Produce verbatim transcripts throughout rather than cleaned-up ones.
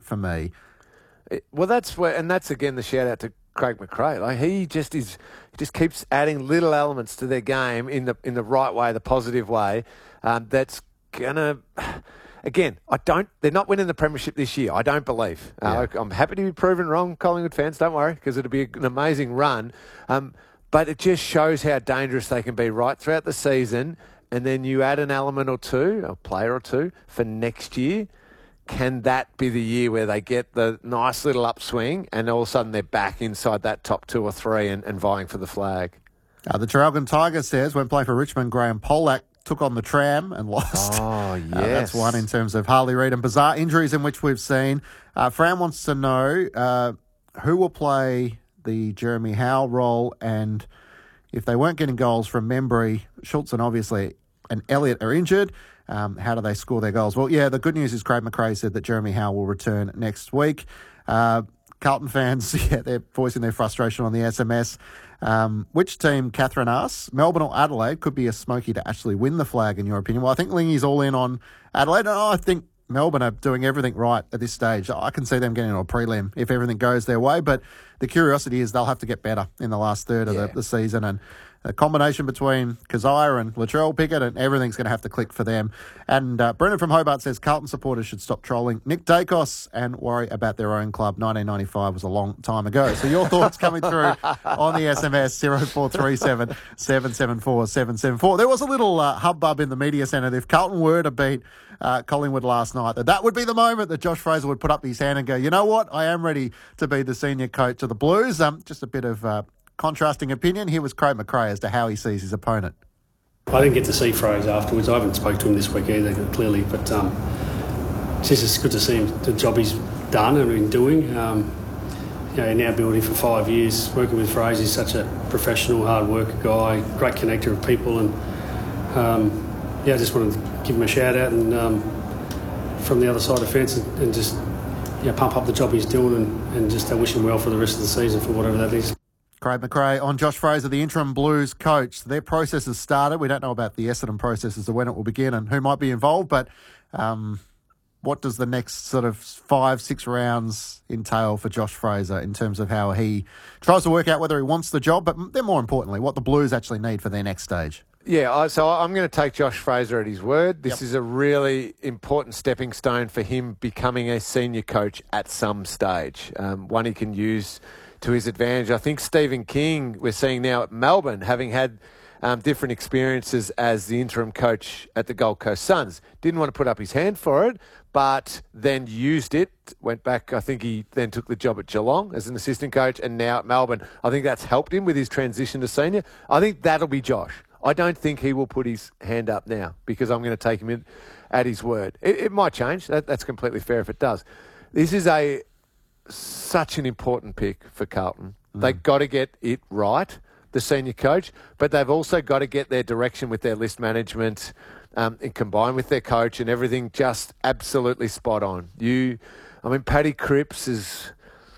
for me. It, well, that's where, and that's again the shout out to Craig McRae. Like he just is, he just keeps adding little elements to their game in the in the right way, the positive way. Um, that's gonna. Again, I don't. They're not winning the premiership this year. I don't believe. Uh, Yeah. I'm happy to be proven wrong, Collingwood fans. Don't worry, because it'll be an amazing run. Um, but it just shows how dangerous they can be right throughout the season. And then you add an element or two, a player or two, for next year. Can that be the year where they get the nice little upswing and all of a sudden they're back inside that top two or three and, and vying for the flag? Uh, the Traralgon Tigers says when playing for Richmond, Graham Polak took on the tram and lost. Oh, yes. Uh, that's one in terms of Harley Reid and bizarre injuries in which we've seen. Uh, Fran wants to know uh, who will play the Jeremy Howe role, and if they weren't getting goals from Membry, Schultz and obviously and Elliott are injured, um, how do they score their goals? Well, yeah, the good news is Craig McRae said that Jeremy Howe will return next week. Uh, Carlton fans, yeah, they're voicing their frustration on the S M S. Um, which team, Catherine asks, Melbourne or Adelaide, could be a smoky to actually win the flag, in your opinion? Well, I think Lingy's all in on Adelaide. And I think Melbourne are doing everything right at this stage. I can see them getting into a prelim if everything goes their way. But the curiosity is they'll have to get better in the last third of Yeah. the, the season. And a combination between Keziah and Latrell Pickett, and everything's going to have to click for them. And uh, Brendan from Hobart says Carlton supporters should stop trolling Nick Dacos and worry about their own club. nineteen ninety-five was a long time ago. So your thoughts coming through on the S M S zero four three seven, seven seven four, seven seven four. There was a little uh, hubbub in the media centre. If Carlton were to beat uh, Collingwood last night, that that would be the moment that Josh Fraser would put up his hand and go, you know what, I am ready to be the senior coach of the Blues. Um, just a bit of Uh, contrasting opinion. Here was Craig McRae as to how he sees his opponent. I didn't get to see Fraser afterwards. I haven't spoke to him this week either, clearly, but um, it's just it's good to see him, the job he's done and been doing. Um, you know, now building for five years, working with Fraser. He's such a professional, hard worker guy, great connector of people, and um, yeah, I just wanted to give him a shout out and um, from the other side of the fence and, and just yeah, pump up the job he's doing and, and just uh, wish him well for the rest of the season for whatever that is. Craig McRae on Josh Fraser, the interim Blues coach. Their process has started. We don't know about the Essendon process as to when it will begin and who might be involved, but um, what does the next sort of five, six rounds entail for Josh Fraser in terms of how he tries to work out whether he wants the job, but then more importantly, what the Blues actually need for their next stage? Yeah, I- so I'm going to take Josh Fraser at his word. This Yep. is a really important stepping stone for him becoming a senior coach at some stage, um, one he can use to his advantage. I think Stephen King, we're seeing now at Melbourne, having had um, different experiences as the interim coach at the Gold Coast Suns, didn't want to put up his hand for it, but then used it, went back, I think he then took the job at Geelong as an assistant coach, and now at Melbourne. I think that's helped him with his transition to senior. I think that'll be Josh. I don't think he will put his hand up now because I'm going to take him in at his word. It, it might change. That, that's completely fair if it does. This is a such an important pick for Carlton. Mm. They've got to get it right, the senior coach, but they've also got to get their direction with their list management um, and combined with their coach and everything just absolutely spot on. You, I mean, Paddy Cripps is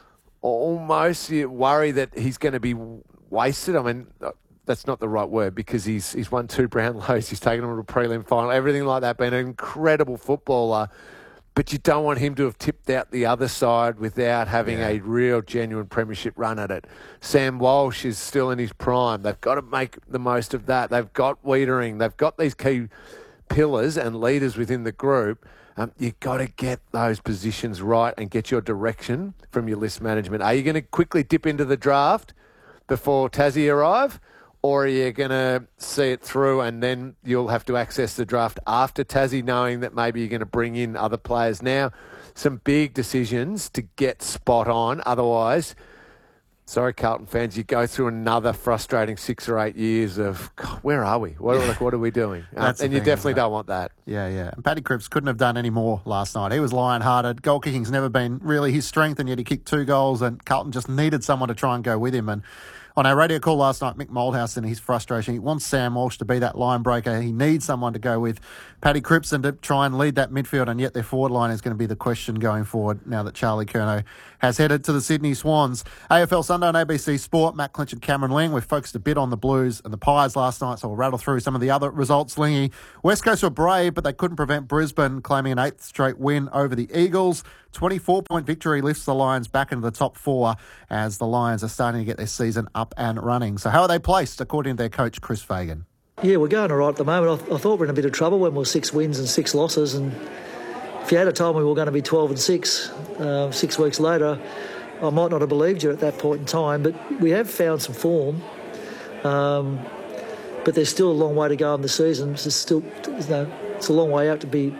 almost, you worry that he's going to be wasted. I mean, that's not the right word because he's he's won two Brownlows, he's taken them to a prelim final, everything like that, been an incredible footballer. But you don't want him to have tipped out the other side without having Yeah. a real, genuine premiership run at it. Sam Walsh is still in his prime. They've got to make the most of that. They've got Wiedering. They've got these key pillars and leaders within the group. Um, you've got to get those positions right and get your direction from your list management. Are you going to quickly dip into the draft before Tassie arrive? Or are you going to see it through and then you'll have to access the draft after Tassie, knowing that maybe you're going to bring in other players now? Some big decisions to get spot on. Otherwise, sorry, Carlton fans, you go through another frustrating six or eight years of, God, where are we? What, like, what are we doing? Um, That's the and you thing, definitely isn't it? don't want that. Yeah, yeah. And Paddy Cripps couldn't have done any more last night. He was lion-hearted. Goal kicking's never been really his strength, and yet he kicked two goals, and Carlton just needed someone to try and go with him. And On our radio call last night, Mick Moldhouse, in his frustration, he wants Sam Walsh to be that line breaker. He needs someone to go with Paddy Cripson to try and lead that midfield, and yet their forward line is going to be the question going forward now that Charlie Curnow has headed to the Sydney Swans. A F L Sunday on A B C Sport, Matt Clinch and Cameron Ling. We've focused a bit on the Blues and the Pies last night, so we'll rattle through some of the other results. Lingy, West Coast were brave, but they couldn't prevent Brisbane claiming an eighth straight win over the Eagles. twenty-four point victory lifts the Lions back into the top four as the Lions are starting to get their season up and running. So how are they placed, according to their coach, Chris Fagan? Yeah, we're going all right at the moment. I, I thought we were in a bit of trouble when we were six wins and six losses. And if you had a time we were going to be twelve and six, uh, six weeks later, I might not have believed you at that point in time. But we have found some form. Um, but there's still a long way to go in the season. It's still, you know, it's a long way out to be.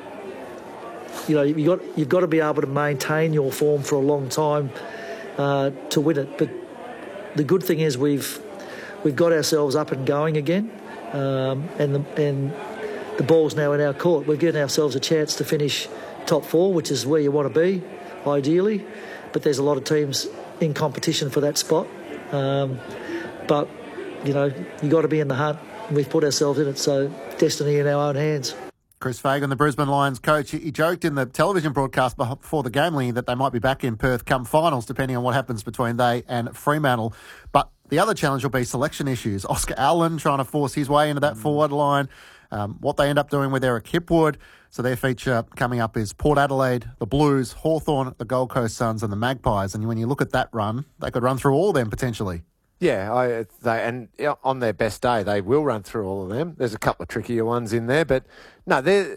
You know, you got you've got to be able to maintain your form for a long time uh, to win it. But the good thing is we've we've got ourselves up and going again. Um, and the and the ball's now in our court. We're giving ourselves a chance to finish top four, which is where you want to be, ideally. But there's a lot of teams in competition for that spot. Um, but, you know, you got to be in the hunt. We've put ourselves in it, so destiny in our own hands. Chris Fagan, the Brisbane Lions coach, he joked in the television broadcast before the game, Lee, that they might be back in Perth come finals, depending on what happens between they and Fremantle. But the other challenge will be selection issues. Oscar Allen trying to force his way into that mm. forward line. Um, what they end up doing with Eric Hipwood. So their feature coming up is Port Adelaide, the Blues, Hawthorn, the Gold Coast Suns and the Magpies. And when you look at that run, they could run through all of them potentially. Yeah, I, they and on their best day, they will run through all of them. There's a couple of trickier ones in there, but no, they're...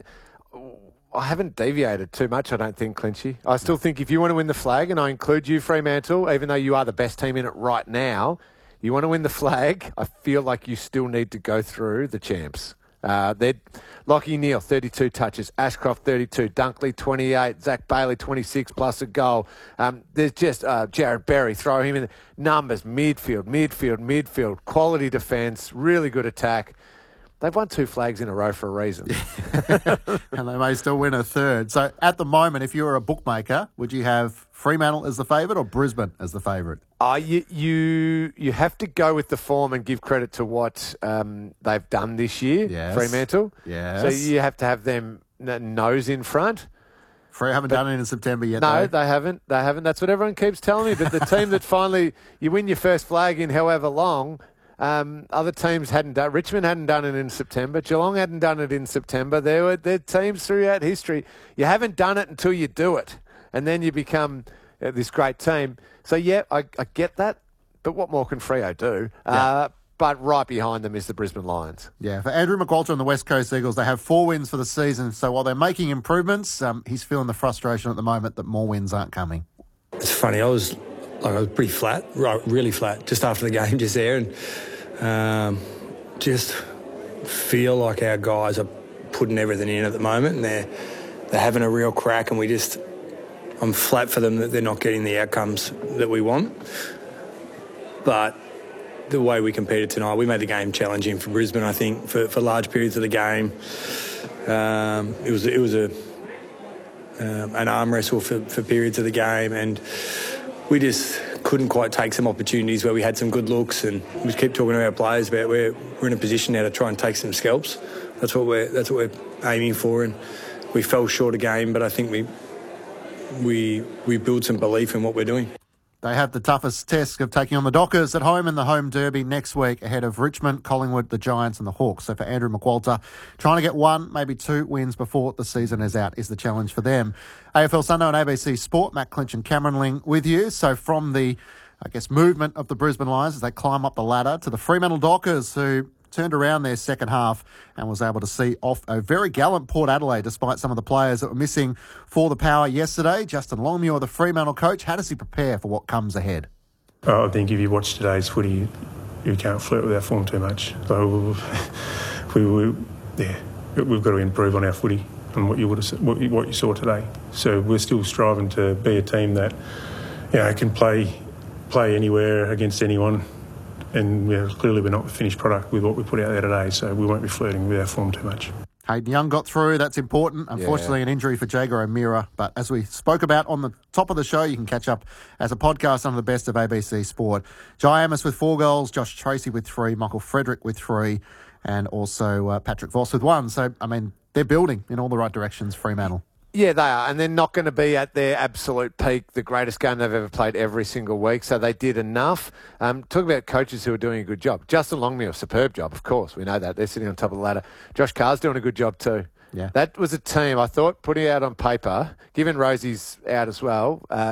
I haven't deviated too much, I don't think, Clinchy. I still think if you want to win the flag, and I include you, Fremantle, even though you are the best team in it right now, you want to win the flag, I feel like you still need to go through the champs. Uh, they're Lachie Neale, thirty-two touches. Ashcroft, thirty-two. Dunkley, twenty-eight. Zach Bailey, twenty-six plus a goal. Um, there's just uh, Jared Berry, throw him in. Numbers, midfield, midfield, midfield. Quality defence, really good attack. They've won two flags in a row for a reason. And they may still win a third. So at the moment, if you were a bookmaker, would you have Fremantle as the favourite or Brisbane as the favourite? Uh, you, you you have to go with the form and give credit to what um, they've done this year, yes. Fremantle. Yes. So you have to have them nose in front. Free haven't but, done it in September yet, No, though. they haven't. They haven't. That's what everyone keeps telling me. But the team that finally, you win your first flag in however long... Um, other teams hadn't done. Richmond hadn't done it in September. Geelong hadn't done it in September. There were there teams throughout history. You haven't done it until you do it, and then you become uh, this great team. So yeah, I, I get that. But what more can Freo do? Yeah. Uh, but right behind them is the Brisbane Lions. Yeah, for Andrew McQualter and the West Coast Eagles, they have four wins for the season. So while they're making improvements, um, he's feeling the frustration at the moment that more wins aren't coming. It's funny. I was. Like I was pretty flat, right, really flat, just after the game, just there, and um, just feel like our guys are putting everything in at the moment, and they're they're having a real crack, and we just, I'm flat for them that they're not getting the outcomes that we want. But the way we competed tonight, we made the game challenging for Brisbane. I think for, for large periods of the game, um, it was it was a um, an arm wrestle for, for periods of the game, and we just couldn't quite take some opportunities where we had some good looks, and we keep talking to our players about we're we're in a position now to try and take some scalps. That's what we're that's what we're aiming for, and we fell short of game, but I think we we we build some belief in what we're doing. They have the toughest test of taking on the Dockers at home in the home derby next week ahead of Richmond, Collingwood, the Giants and the Hawks. So for Andrew McQualter, trying to get one, maybe two wins before the season is out is the challenge for them. A F L Sunday on A B C Sport, Matt Clinch and Cameron Ling with you. So from the, I guess, movement of the Brisbane Lions as they climb up the ladder to the Fremantle Dockers, who turned around their second half and was able to see off a very gallant Port Adelaide despite some of the players that were missing for the Power yesterday. Justin Longmuir, the Fremantle coach, how does he prepare for what comes ahead? Oh, I think if you watch today's footy, you can't flirt with our form too much. So we, we, yeah, we've got to improve on our footy and what you would have, what you, what you saw today. So we're still striving to be a team that, you know, can play play anywhere against anyone. And you know, clearly we're not the finished product with what we put out there today, so we won't be flirting with our form too much. Hayden Young got through. That's important. Unfortunately, Yeah. an injury for Jager O'Meara. But as we spoke about on the top of the show, you can catch up as a podcast on the best of A B C Sport. Jai Amos with four goals, Josh Tracy with three, Michael Frederick with three, and also uh, Patrick Voss with one. So, I mean, they're building in all the right directions, Fremantle. Yeah, they are, and they're not going to be at their absolute peak, the greatest game they've ever played every single week, so they did enough. Um, talk about coaches who are doing a good job. Justin Longmuir, superb job, of course, we know that. They're sitting on top of the ladder. Josh Carr's doing a good job too. Yeah. That was a team, I thought, putting it out on paper, given Rosie's out as well, uh,